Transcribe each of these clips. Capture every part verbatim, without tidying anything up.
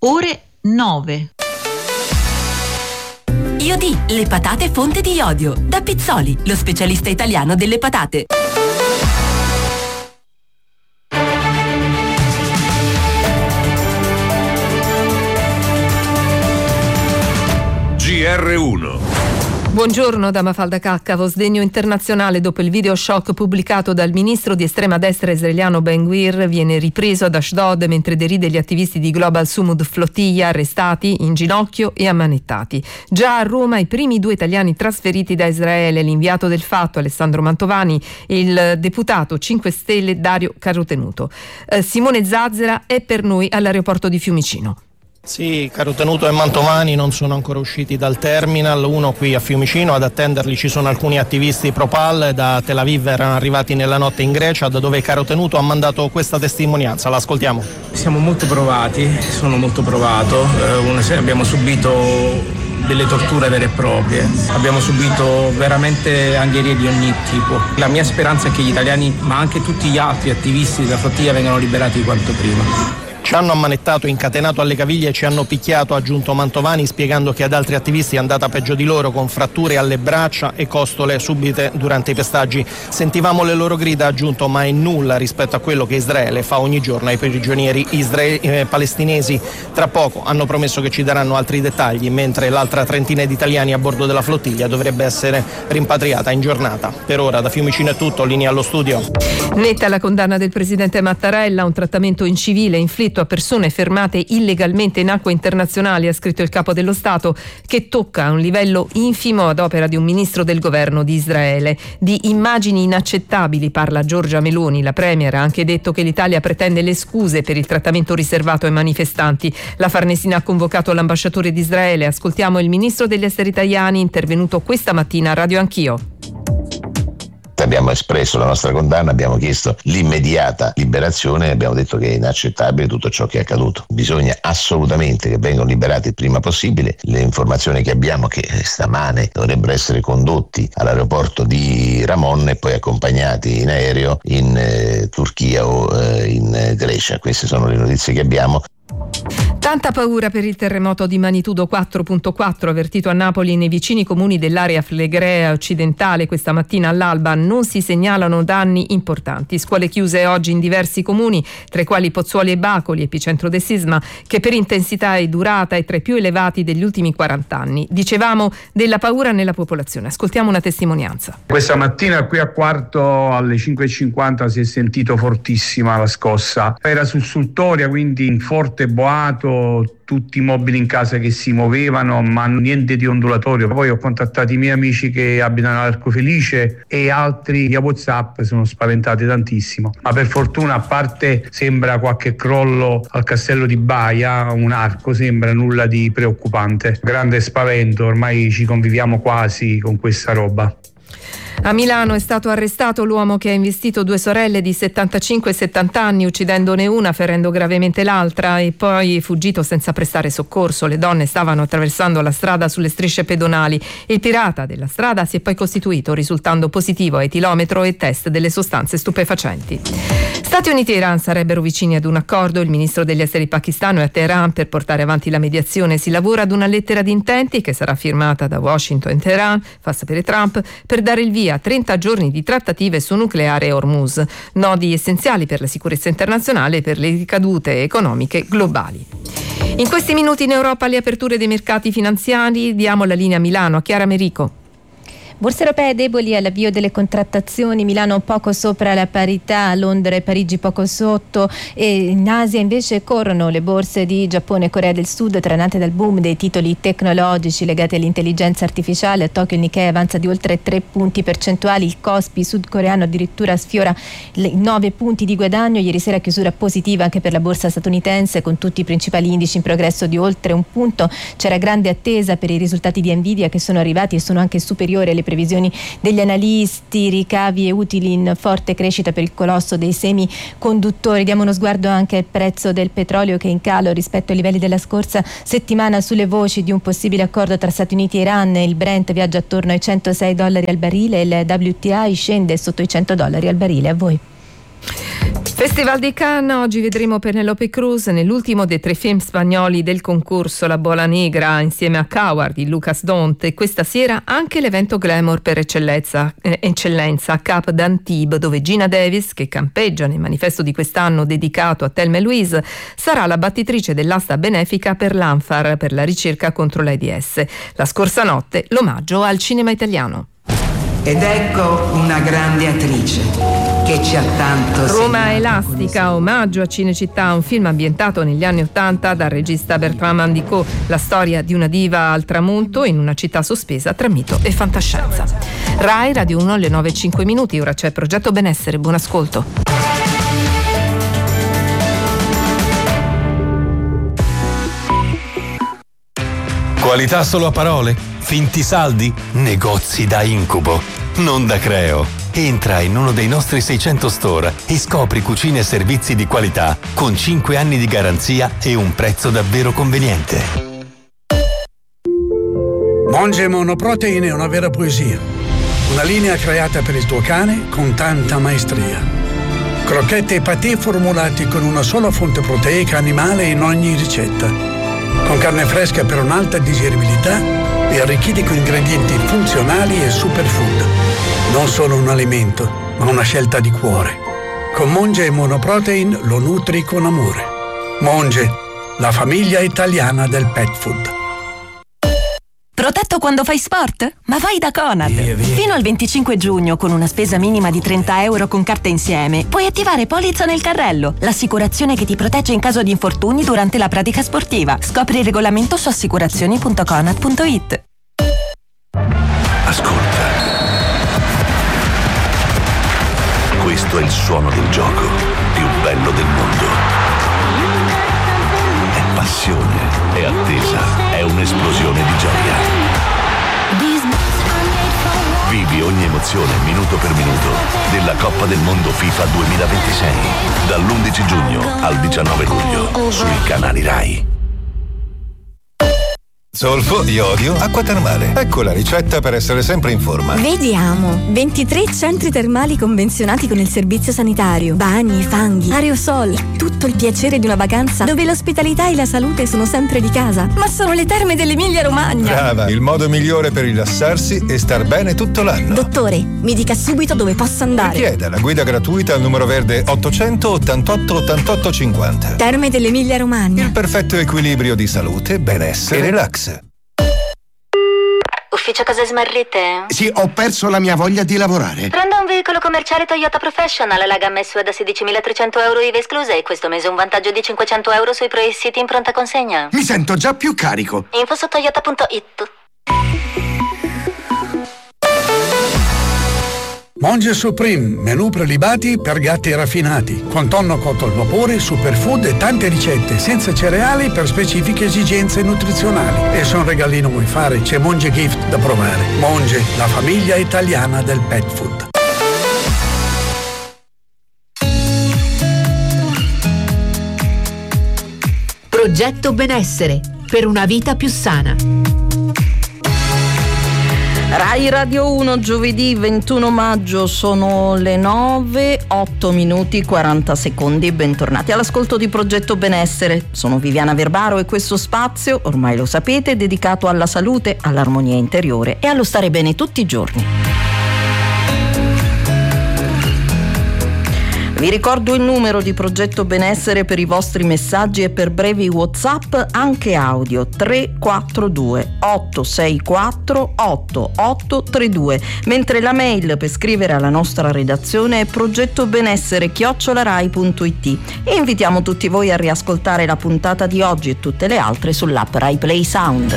ore nove. Iodi, le patate fonte di iodio. Da Pizzoli, lo specialista italiano delle patate. G R uno. Buongiorno da Mafalda Caccavo. Sdegno internazionale dopo il video shock pubblicato dal ministro di estrema destra israeliano Ben Gvir. Viene ripreso ad Ashdod mentre deride gli attivisti di Global Sumud Flotilla arrestati in ginocchio e ammanettati. Già a Roma i primi due italiani trasferiti da Israele, l'inviato del Fatto Alessandro Mantovani e il deputato cinque Stelle Dario Carotenuto. Eh, Simone Zazzera è per noi all'aeroporto di Fiumicino. Sì, Carotenuto e Mantovani non sono ancora usciti dal terminal, uno qui a Fiumicino, ad attenderli ci sono alcuni attivisti pro-Pal, da Tel Aviv erano arrivati nella notte in Grecia, da dove Carotenuto ha mandato questa testimonianza, l'ascoltiamo. Siamo molto provati, sono molto provato, eh, abbiamo subito delle torture vere e proprie, abbiamo subito veramente angherie di ogni tipo. La mia speranza è che gli italiani, ma anche tutti gli altri attivisti della flottiglia vengano liberati quanto prima. Ci hanno ammanettato, incatenato alle caviglie e ci hanno picchiato, ha aggiunto Mantovani, spiegando che ad altri attivisti è andata peggio di loro, con fratture alle braccia e costole subite durante i pestaggi. Sentivamo le loro grida, ha aggiunto, ma è nulla rispetto a quello che Israele fa ogni giorno ai prigionieri isra- eh, palestinesi. Tra poco hanno promesso che ci daranno altri dettagli, mentre l'altra trentina di italiani a bordo della flottiglia dovrebbe essere rimpatriata in giornata. Per ora da Fiumicino è tutto, linea allo studio. Netta la condanna del presidente Mattarella, un trattamento incivile inflitto a persone fermate illegalmente in acque internazionali, ha scritto il capo dello Stato, che tocca a un livello infimo ad opera di un ministro del governo di Israele. Di immagini inaccettabili parla Giorgia Meloni. La premier ha anche detto che l'Italia pretende le scuse per il trattamento riservato ai manifestanti. La Farnesina ha convocato l'ambasciatore di Israele. Ascoltiamo il ministro degli esteri italiani, intervenuto questa mattina a Radio Anch'io. Abbiamo espresso la nostra condanna, abbiamo chiesto l'immediata liberazione e abbiamo detto che è inaccettabile tutto ciò che è accaduto. Bisogna assolutamente che vengano liberati il prima possibile. Le informazioni che abbiamo è che stamane dovrebbero essere condotti all'aeroporto di Ramon e poi accompagnati in aereo in eh, Turchia o eh, in eh, Grecia. Queste sono le notizie che abbiamo. Tanta paura per il terremoto di magnitudo quattro virgola quattro avvertito a Napoli nei vicini comuni dell'area flegrea occidentale questa mattina all'alba. Non si segnalano danni importanti. Scuole chiuse oggi in diversi comuni, tra i quali Pozzuoli e Bacoli, epicentro del sisma, che per intensità e durata è tra i più elevati degli ultimi quaranta anni. Dicevamo della paura nella popolazione. Ascoltiamo una testimonianza. Questa mattina qui a Quarto alle cinque e cinquanta si è sentito fortissima la scossa. Era sussultoria, quindi in forte boato, tutti i mobili in casa che si muovevano, ma niente di ondulatorio. Poi ho contattato i miei amici che abitano all'Arco Felice e altri via WhatsApp, sono spaventati tantissimo. Ma per fortuna, a parte sembra qualche crollo al castello di Baia, un arco, sembra nulla di preoccupante. Grande spavento, ormai ci conviviamo quasi con questa roba. A Milano è stato arrestato l'uomo che ha investito due sorelle di settantacinque e settanta anni, uccidendone una, ferendo gravemente l'altra, e poi fuggito senza prestare soccorso. Le donne stavano attraversando la strada sulle strisce pedonali. Il pirata della strada si è poi costituito, risultando positivo a etilometro e test delle sostanze stupefacenti. Stati Uniti e Iran sarebbero vicini ad un accordo. Il ministro degli esteri pakistano è a Teheran per portare avanti la mediazione. Si lavora ad una lettera di intenti che sarà firmata da Washington e Teheran, fa sapere Trump, per dare il via a trenta giorni di trattative su nucleare e Hormuz, nodi essenziali per la sicurezza internazionale e per le ricadute economiche globali. In questi minuti in Europa le aperture dei mercati finanziari. Diamo la linea a Milano a Chiara Merico. Borse europee deboli all'avvio delle contrattazioni, Milano poco sopra la parità, Londra e Parigi poco sotto, e in Asia invece corrono le borse di Giappone e Corea del Sud, tranate dal boom dei titoli tecnologici legati all'intelligenza artificiale. A Tokyo il Nikkei avanza di oltre tre punti percentuali, il Kospi sudcoreano addirittura sfiora i nove punti di guadagno. Ieri sera chiusura positiva anche per la borsa statunitense, con tutti i principali indici in progresso di oltre un punto. C'era grande attesa per i risultati di Nvidia, che sono arrivati e sono anche superiori alle previsioni degli analisti, ricavi e utili in forte crescita per il colosso dei semiconduttori. Diamo uno sguardo anche al prezzo del petrolio, che è in calo rispetto ai livelli della scorsa settimana sulle voci di un possibile accordo tra Stati Uniti e Iran. Il Brent viaggia attorno ai centosei dollari al barile e il W T I scende sotto i cento dollari al barile. A voi. Festival di Cannes, oggi vedremo Penélope Cruz nell'ultimo dei tre film spagnoli del concorso, La Bola Negra, insieme a Coward di Lucas Dont, e questa sera anche l'evento glamour per eccellenza, eh, eccellenza Cap d'Antibes, dove Gina Davis, che campeggia nel manifesto di quest'anno dedicato a Thelma e Louise, sarà la battitrice dell'asta benefica per l'Anfar per la ricerca contro l'AIDS. La scorsa notte l'omaggio al cinema italiano. Ed ecco una grande attrice che ci ha tanto Roma Elastica, omaggio a Cinecittà, un film ambientato negli anni Ottanta dal regista Bertrand Mandico, la storia di una diva al tramonto in una città sospesa tra mito e fantascienza. Rai Radio uno alle nove e cinque minuti, ora c'è Progetto Benessere, buon ascolto. Qualità solo a parole? Finti saldi? Negozi da incubo, non da Creo. Entra in uno dei nostri seicento store e scopri cucine e servizi di qualità con cinque anni di garanzia e un prezzo davvero conveniente. Monge Monoprotein è una vera poesia. Una linea creata per il tuo cane con tanta maestria. Crocchette e patè formulati con una sola fonte proteica animale in ogni ricetta. Con carne fresca per un'alta digeribilità e arricchiti con ingredienti funzionali e superfood. Non solo un alimento, ma una scelta di cuore. Con Monge Monoprotein lo nutri con amore. Monge, la famiglia italiana del pet food. Protetto quando fai sport? Ma vai da Conad! Via, via. Fino al venticinque giugno, con una spesa minima di trenta euro con carta insieme, puoi attivare Polizza nel carrello, l'assicurazione che ti protegge in caso di infortuni durante la pratica sportiva. Scopri il regolamento su assicurazioni punto conad punto it. Ascolta. Questo è il suono del gioco più bello del mondo. È passione, è attesa, è un'esplosione di gioia. Vivi ogni emozione minuto per minuto della Coppa del Mondo FIFA duemilaventisei dall'undici giugno al diciannove luglio sui canali Rai. Zolfo, iodio, acqua termale. Ecco la ricetta per essere sempre in forma. Vediamo. ventitré centri termali convenzionati con il servizio sanitario. Bagni, fanghi, aerosol. Tutto il piacere di una vacanza dove l'ospitalità e la salute sono sempre di casa. Ma sono le terme dell'Emilia Romagna. Brava, il modo migliore per rilassarsi e star bene tutto l'anno. Dottore, mi dica subito dove posso andare. Richieda la guida gratuita al numero verde ottocento ottantotto ottantotto cinquanta. Terme dell'Emilia Romagna. Il perfetto equilibrio di salute, benessere e relax. Ufficio cose smarrite? Sì, ho perso la mia voglia di lavorare. Prendo un veicolo commerciale Toyota Professional, la gamma S U V da sedicimilatrecento euro I V A esclusa e questo mese un vantaggio di cinquecento euro sui pre-siti in pronta consegna. Mi sento già più carico. Info su toyota punto it. Monge Supreme, menù prelibati per gatti raffinati, con tonno cotto al vapore, superfood e tante ricette, senza cereali per specifiche esigenze nutrizionali. E se un regalino vuoi fare, c'è Monge Gift da provare. Monge, la famiglia italiana del pet food. Progetto Benessere, per una vita più sana. Rai Radio uno, giovedì ventuno maggio, sono le nove, otto minuti quaranta secondi. Bentornati all'ascolto di Progetto Benessere. Sono Viviana Verbaro e questo spazio, ormai lo sapete, è dedicato alla salute, all'armonia interiore e allo stare bene tutti i giorni. Vi ricordo il numero di Progetto Benessere per i vostri messaggi e per brevi WhatsApp anche audio tre quattro due otto sei quattro otto otto tre due, mentre la mail per scrivere alla nostra redazione è progettobenessere chiocciola rai punto it e invitiamo tutti voi a riascoltare la puntata di oggi e tutte le altre sull'app Rai Play Sound.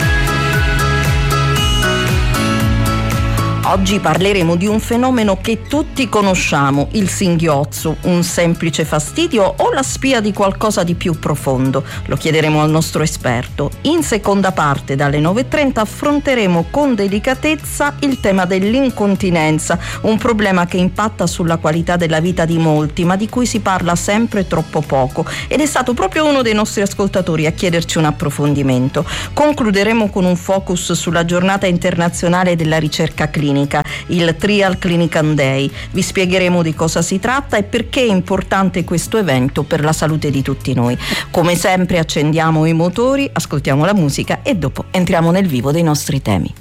Oggi parleremo di un fenomeno che tutti conosciamo, il singhiozzo, un semplice fastidio o la spia di qualcosa di più profondo? Lo chiederemo al nostro esperto. In seconda parte, dalle nove e trenta, affronteremo con delicatezza il tema dell'incontinenza, un problema che impatta sulla qualità della vita di molti, ma di cui si parla sempre troppo poco. Ed è stato proprio uno dei nostri ascoltatori a chiederci un approfondimento. Concluderemo con un focus sulla giornata internazionale della ricerca clinica, domenica, il Trial Clinical Day. Vi spiegheremo di cosa si tratta e perché è importante questo evento per la salute di tutti noi. Come sempre accendiamo i motori, ascoltiamo la musica e dopo entriamo nel vivo dei nostri temi.